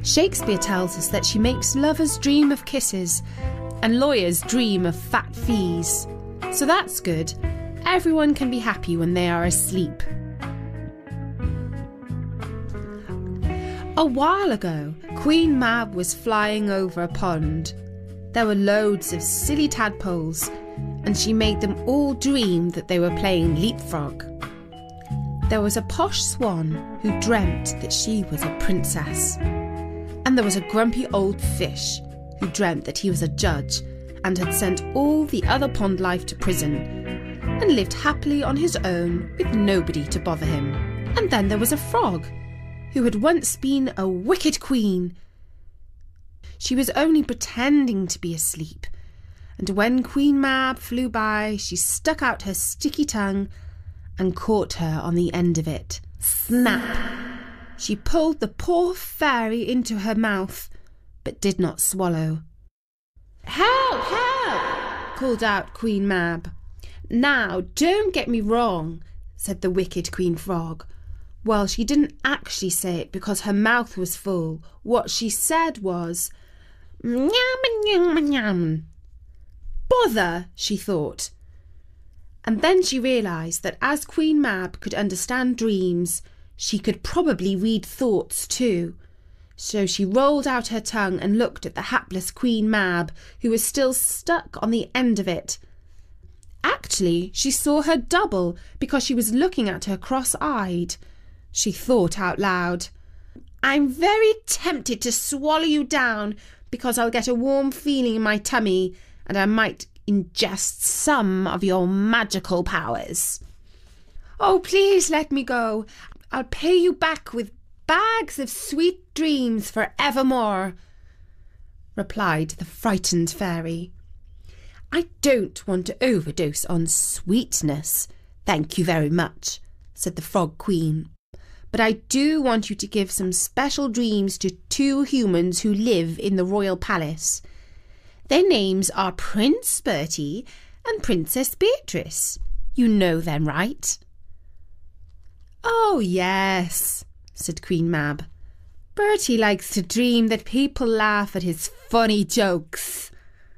Shakespeare tells us that she makes lovers dream of kisses and lawyers dream of fat fees. So that's good. Everyone can be happy when they are asleep. A while ago, Queen Mab was flying over a pond. There were loads of silly tadpoles, and she made them all dream that they were playing leapfrog. There was a posh swan who dreamt that she was a princess. And there was a grumpy old fish who dreamt that he was a judge and had sent all the other pond life to prison and lived happily on his own with nobody to bother him. And then there was a frog who had once been a wicked queen. She was only pretending to be asleep, and when Queen Mab flew by, she stuck out her sticky tongue and caught her on the end of it. Snap! She pulled the poor fairy into her mouth, but did not swallow. "Help! Help!" called out Queen Mab. "Now, don't get me wrong," said the wicked Queen Frog. Well, she didn't actually say it because her mouth was full. What she said was, "Nyam, nyam, nyam." Bother, she thought. And then she realised that as Queen Mab could understand dreams, she could probably read thoughts too. So she rolled out her tongue and looked at the hapless Queen Mab, who was still stuck on the end of it. Actually, she saw her double because she was looking at her cross-eyed. She thought out loud, "I'm very tempted to swallow you down because I'll get a warm feeling in my tummy and I might ingest some of your magical powers. Oh, please let me go. I'll pay you back with bags of sweet dreams for evermore," replied the frightened fairy. "I don't want to overdose on sweetness, thank you very much," said the Frog Queen. "But I do want you to give some special dreams to 2 humans who live in the royal palace. Their names are Prince Bertie and Princess Beatrice. You know them, right?" "Oh, yes," said Queen Mab. "Bertie likes to dream that people laugh at his funny jokes."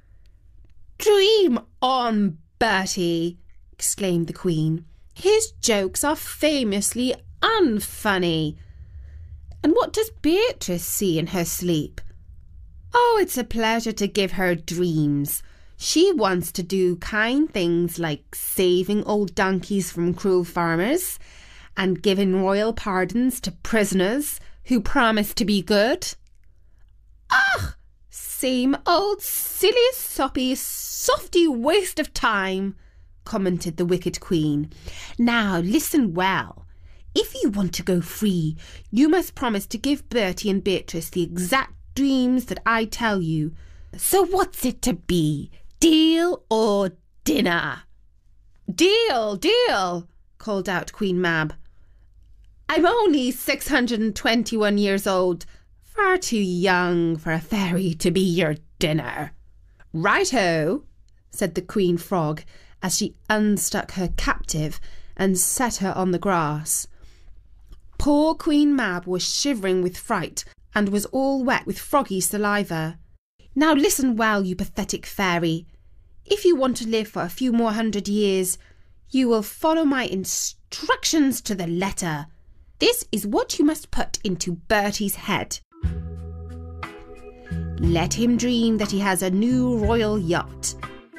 "Dream on, Bertie," exclaimed the Queen. "His jokes are famously unfunny. And what does Beatrice see in her sleep?" "Oh, it's a pleasure to give her dreams. She wants to do kind things like saving old donkeys from cruel farmers and giving royal pardons to prisoners who promise to be good." "Ugh! Same old silly, soppy, softy waste of time," commented the wicked Queen. "Now listen well. If you want to go free, you must promise to give Bertie and Beatrice the exact dreams that I tell you. So what's it to be? Deal or dinner?" "Deal, deal," called out Queen Mab. "I'm only 621 years old, far too young for a fairy to be your dinner." "Right-ho," said the Queen Frog as she unstuck her captive and set her on the grass. Poor Queen Mab was shivering with fright and was all wet with froggy saliva. "Now listen well, you pathetic fairy. If you want to live for a few more 100 years, you will follow my instructions to the letter. This is what you must put into Bertie's head. Let him dream that he has a new royal yacht.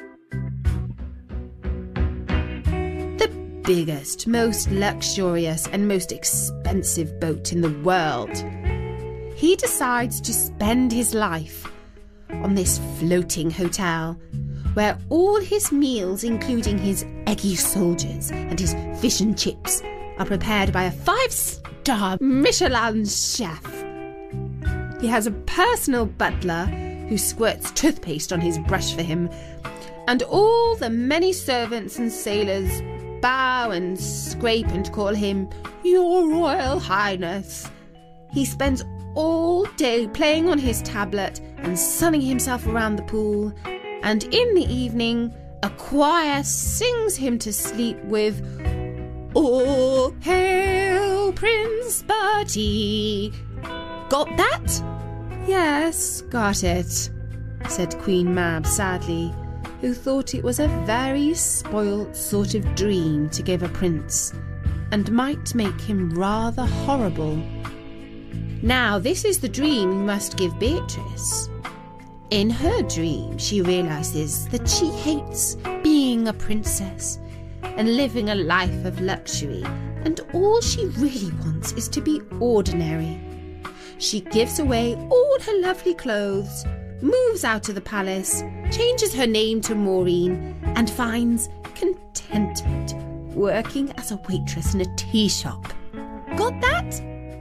The biggest, most luxurious and most expensive boat in the world. He decides to spend his life on this floating hotel where all his meals, including his eggy soldiers and his fish and chips, are prepared by a 5-star Michelin chef. He has a personal butler who squirts toothpaste on his brush for him, and all the many servants and sailors bow and scrape and call him Your Royal Highness. He spends all day playing on his tablet and sunning himself around the pool, and in the evening a choir sings him to sleep with All Hail Prince Bertie. Got that? "Yes, got it," said Queen Mab sadly, who thought it was a very spoilt sort of dream to give a prince, and might make him rather horrible. "Now this is the dream you must give Beatrice." In her dream, she realises that she hates being a princess and living a life of luxury, and all she really wants is to be ordinary. She gives away all her lovely clothes, moves out of the palace, changes her name to Maureen, and finds contentment working as a waitress in a tea shop. Got that?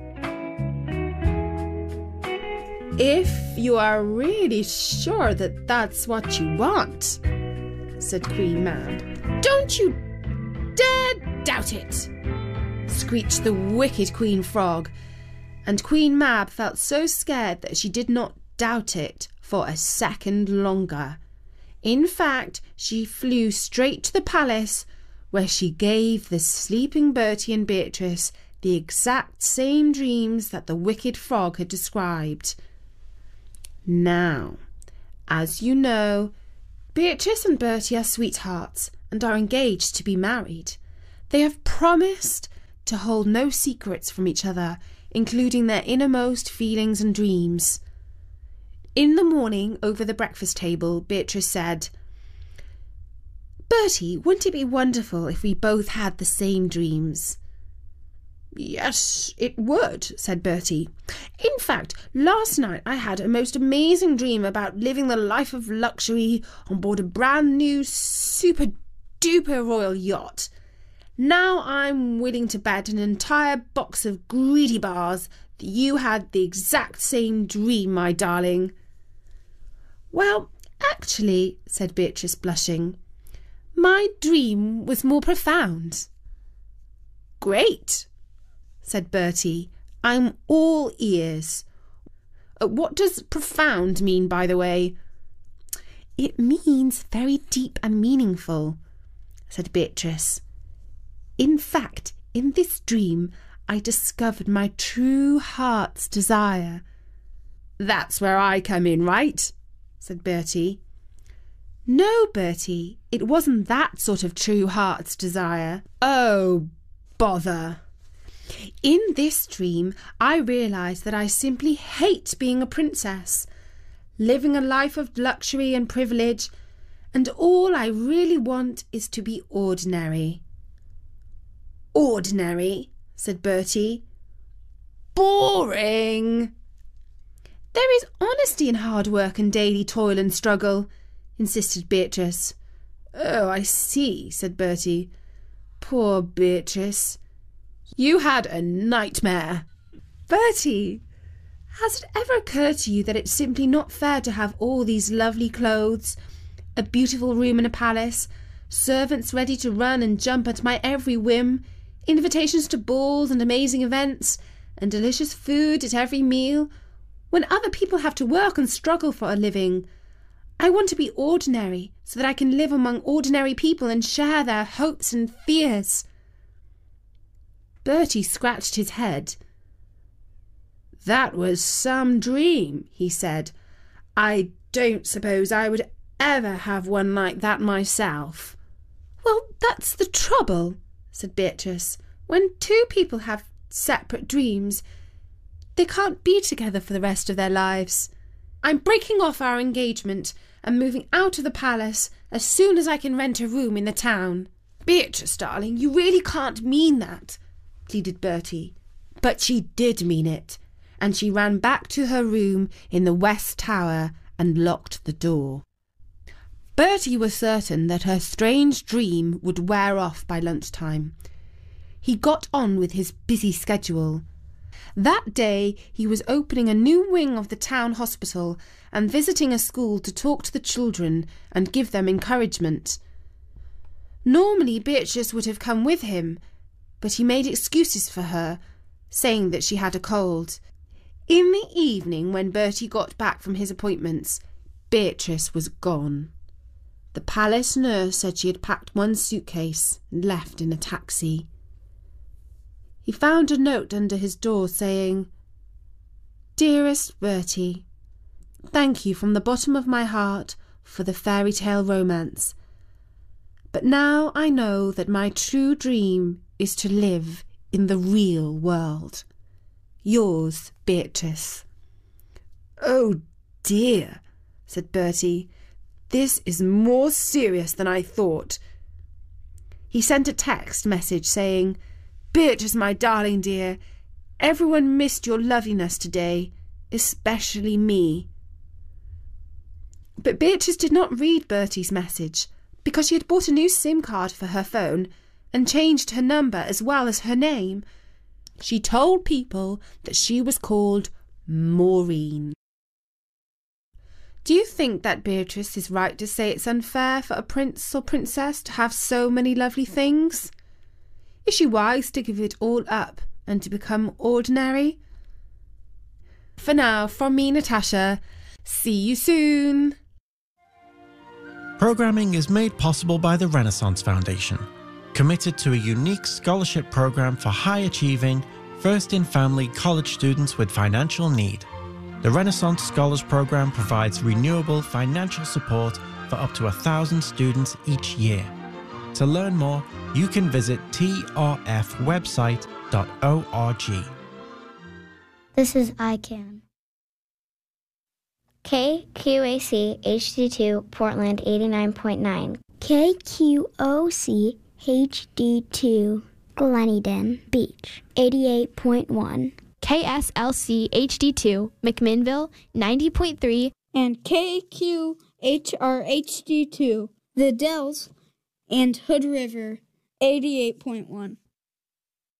"If you are really sure that that's what you want," said Queen Mab. "Don't you dare doubt it," screeched the wicked Queen Frog, and Queen Mab felt so scared that she did not doubt it for a second longer. In fact, she flew straight to the palace, where she gave the sleeping Bertie and Beatrice the exact same dreams that the wicked frog had described. Now, as you know, Beatrice and Bertie are sweethearts and are engaged to be married. They have promised to hold no secrets from each other, including their innermost feelings and dreams. In the morning, over the breakfast table, Beatrice said, "Bertie, wouldn't it be wonderful if we both had the same dreams?" "Yes, it would," said Bertie. "In fact, last night I had a most amazing dream about living the life of luxury on board a brand new super-duper royal yacht. Now I'm willing to bet an entire box of greedy bars that you had the exact same dream, my darling." "Well, actually," said Beatrice, blushing, "my dream was more profound." "Great," said Bertie. "I'm all ears. What does profound mean, by the way?" "It means very deep and meaningful," said Beatrice. "In fact, in this dream, I discovered my true heart's desire." "That's where I come in, right?" said Bertie. "No, Bertie, it wasn't that sort of true heart's desire." "Oh, bother." "In this dream, I realised that I simply hate being a princess, living a life of luxury and privilege, and all I really want is to be ordinary." "Ordinary," said Bertie. "Boring." "There is honesty in hard work and daily toil and struggle," insisted Beatrice. "Oh, I see," said Bertie. "Poor Beatrice. You had a nightmare." "Bertie, has it ever occurred to you that it's simply not fair to have all these lovely clothes, a beautiful room in a palace, servants ready to run and jump at my every whim, invitations to balls and amazing events, and delicious food at every meal, when other people have to work and struggle for a living? I want to be ordinary so that I can live among ordinary people and share their hopes and fears." Bertie scratched his head. "That was some dream," he said. "I don't suppose I would ever have one like that myself." "Well, that's the trouble," said Beatrice. "When two people have separate dreams, they can't be together for the rest of their lives. I'm breaking off our engagement and moving out of the palace as soon as I can rent a room in the town." "Beatrice, darling, you really can't mean that," pleaded Bertie. But she did mean it, and she ran back to her room in the West Tower and locked the door. Bertie was certain that her strange dream would wear off by lunchtime. He got on with his busy schedule. That day he was opening a new wing of the town hospital and visiting a school to talk to the children and give them encouragement. Normally Beatrice would have come with him, but he made excuses for her, saying that she had a cold. In the evening, when Bertie got back from his appointments, Beatrice was gone. The palace nurse said she had packed one suitcase and left in a taxi. He found a note under his door saying, "Dearest Bertie, Thank you from the bottom of my heart for the fairy tale romance. But now I know that my true dream is to live in the real world. Yours, Beatrice. Oh dear, said Bertie. This is more serious than I thought. He sent a text message saying, Beatrice, my darling dear, everyone missed your loveliness today, especially me. But Beatrice did not read Bertie's message because she had bought a new SIM card for her phone and changed her number as well as her name. She told people that she was called Maureen. Do you think that Beatrice is right to say it's unfair for a prince or princess to have so many lovely things? Is she wise to give it all up and to become ordinary? For now, from me, Natasha, see you soon. Programming is made possible by the Renaissance Foundation, committed to a unique scholarship program for high-achieving, first-in-family college students with financial need. The Renaissance Scholars Program provides renewable financial support for up to 1,000 students each year. To learn more, you can visit trfwebsite.org. This is ICANN. KQAC HD2 Portland 89.9. KQOC HD2 Gleneden Beach 88.1. KSLC HD2 McMinnville 90.3. And KQHR HD2 The Dells and Hood River 88.1.